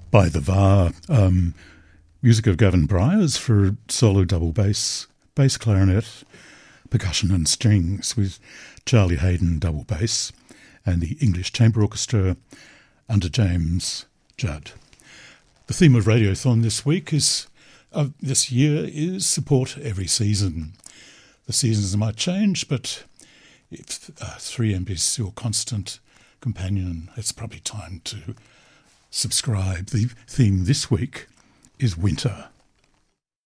By the VAR, music of Gavin Bryars for solo double bass, bass clarinet, percussion and strings with Charlie Hayden double bass, and the English Chamber Orchestra under James Judd. The theme of Radiothon this year is support every season. The seasons might change, but if 3M is your constant companion, it's probably time to subscribe. The theme this week is winter.